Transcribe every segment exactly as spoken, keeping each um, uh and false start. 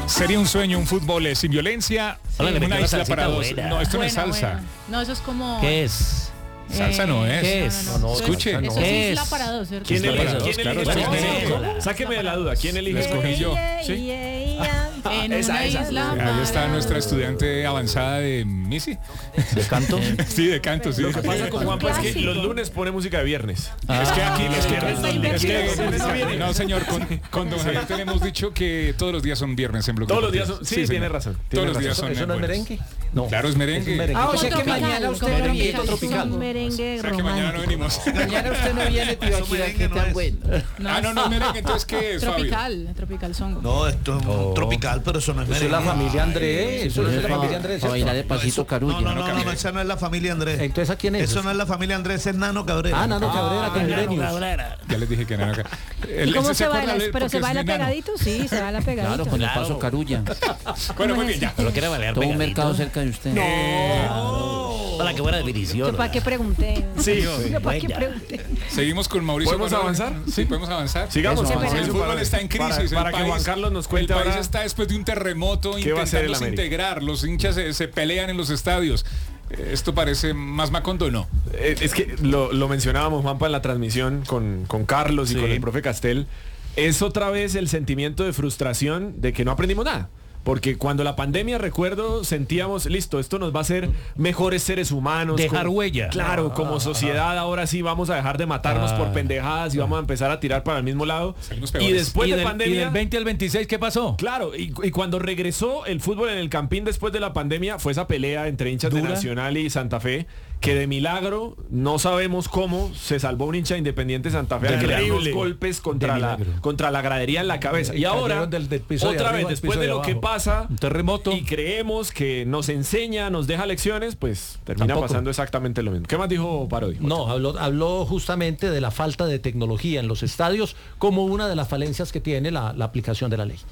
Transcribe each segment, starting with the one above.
Sería un sueño un fútbol eh, sin violencia Sí. en una isla para dos. Buena. No, esto no es Bueno, salsa. bueno. No, eso es como... ¿Qué es? Salsa no es. ¿Qué es? No, no, no. Escuche. Eso ¿Qué es isla es? para dos, ¿cierto? ¿Quién Isla elige? para dos, ¿Quién claro, elige? claro. este Claro. Sáqueme de la duda. ¿Quién La elige? escogí yo. ¿Sí? En Esa, una esa. isla Ahí está para nuestra dos. estudiante avanzada de Missy. ¿De canto? Sí, de canto, sí. Lo que pasa con Juanpa es que Clásico. los lunes pone música de viernes. Es que aquí, es que, Está es que, invertido. no señor, con, con don Javier tenemos dicho que todos los días son viernes en Bloque Todos los días Deportivo. son- sí, señor. tiene razón, tiene Todos los razón. días son ¿Eso no es buenos. merengue? No. Claro, es merengue. Es merengue. Ah, o sea que Tropical, mañana usted como no tropical. viene. tropical. Un merengue O sea que mañana no romántico. venimos. Mañana usted no viene, Tibaquira, qué tan bueno. Ah, no, no es merengue, entonces ¿qué es, Fabio? Tropical, tropical songo. No, esto es un tropical, pero eso no es Eso es merengue. la familia Andrés. Eso es la familia Andrés. Para bailar de ¿cierto? pasito carulla. No, no, no, no, no, esa no es la familia Andrés. Entonces, ¿a quién es? Eso no es la familia Andrés, es Nano Cabrera. Ah, Nano Cabrera con Milenius. Ya les dije que no. ¿Y cómo se acuerda baila? de él ¿Pero porque se es baila enano? pegadito? Sí, se baila pegadito. Claro, con el Claro. paso carulla. Bueno, muy bien, ya. Pero quiere bailar Todo un pegadito. mercado cerca de usted. Hola, qué buena definición. Yo para qué pregunté. Sí, Yo para qué buena. pregunté. Seguimos con Mauricio. ¿Podemos Barragán. avanzar? Sí, podemos avanzar. Sigamos. Eso, El avanzar. fútbol está en crisis. Para, para el que país, Juan Carlos nos cuente el país ahora. está después de un terremoto ¿Qué va a hacer el intentándose América? integrar. Los hinchas se, se pelean en los estadios. Eh, ¿Esto parece más Macondo o no? Eh, Es que lo, lo mencionábamos, Juanpa, en la transmisión con, con Carlos y Sí. con el profe Castel. Es otra vez el sentimiento de frustración de que no aprendimos nada. Porque cuando la pandemia, recuerdo, sentíamos, listo, esto nos va a hacer mejores seres humanos. Dejar como- huella. Claro, como sociedad ahora sí vamos a dejar de matarnos Ah. por pendejadas y vamos a empezar a tirar para el mismo lado. Seguimos Y peores. después ¿Y de del, pandemia... y del veinte al veintiséis qué pasó? Claro, y, y cuando regresó el fútbol en el Campín después de la pandemia, fue esa pelea entre hinchas de Dura. Nacional y Santa Fe, que de milagro, no sabemos cómo, se salvó un hincha de Independiente Santa Fe al que le dio dos Terrible. golpes contra De la, milagro. contra la gradería en la cabeza. Y Cayeron ahora, del- del piso de otra arriba vez, al después piso de de lo que abajo. pasa, Un terremoto. y creemos que nos enseña, nos deja lecciones, pues termina Tampoco. pasando exactamente lo mismo. ¿Qué más dijo Parodi? No, habló, habló justamente de la falta de tecnología en los estadios como una de las falencias que tiene la, la aplicación de la ley.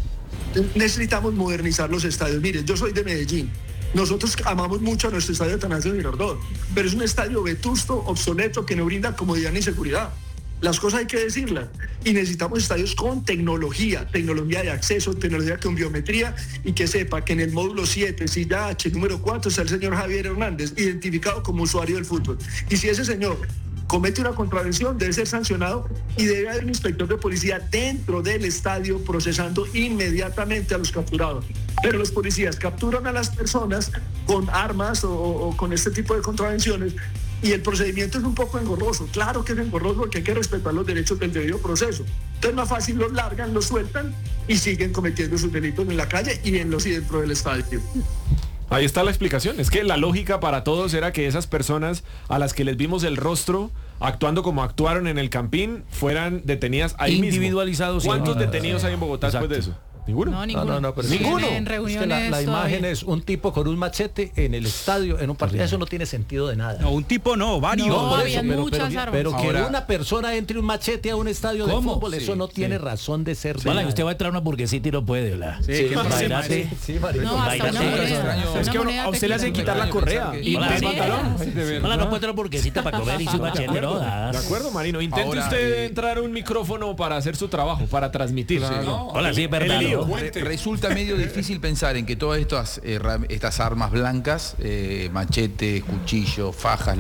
Necesitamos modernizar los estadios. Miren, yo soy de Medellín. Nosotros amamos mucho a nuestro estadio Atanasio Girardot, pero es un estadio vetusto, obsoleto, que no brinda comodidad ni seguridad. Las cosas hay que decirlas. Y necesitamos estadios con tecnología, tecnología de acceso, tecnología con biometría, y que sepa que en el módulo siete, silla H, número cuatro, está el señor Javier Hernández, identificado como usuario del fútbol. Y si ese señor comete una contravención, debe ser sancionado y debe haber un inspector de policía dentro del estadio procesando inmediatamente a los capturados. Pero los policías capturan a las personas con armas o, o con este tipo de contravenciones y el procedimiento es un poco engorroso. Claro que es engorroso porque hay que respetar los derechos del debido proceso. Entonces más fácil los largan, los sueltan y siguen cometiendo sus delitos en la calle y en los y dentro del estadio. Ahí está la explicación. Es que la lógica para todos era que esas personas a las que les vimos el rostro actuando como actuaron en el Campín fueran detenidas ahí Individualizados, mismo. ¿Cuántos sí. detenidos hay en Bogotá después de Exacto. eso? ¿Ninguno? No, ninguno. No, no, no, pero Siguen ninguno. En Es que reuniones la, la imagen todavía. es un tipo con un machete en el estadio, en un partido. Eso no tiene sentido de nada. No, un tipo no, varios. No, por había pero, muchas pero- armas. pero que Ahora- una persona entre un machete a un estadio de ¿Cómo? fútbol, eso no tiene razón de ser. de Hola, que nada. usted va a entrar a una burguesita y no puede, ¿verdad? Sí, ¿qué pasa? Imagínate. Sí, María. No, hasta una Imagínate. moneda. extraño. hasta Es una que moneda a usted le hacen te quitar la Extraño correa. pensar que- Y Hola, más sí. pantalón. Hola, no puede entrar a una burguesita para comer y su machete, ¿no? Ah. De acuerdo, Marino. Intente Ahora, usted eh, entrar a un micrófono para hacer su trabajo, para transmitir. No, Hola, sí, es verdad. El lío. ¿no? Cuente. Resulta medio difícil pensar en que todas estas, herram- estas armas blancas, eh, machetes, cuchillos, fajas,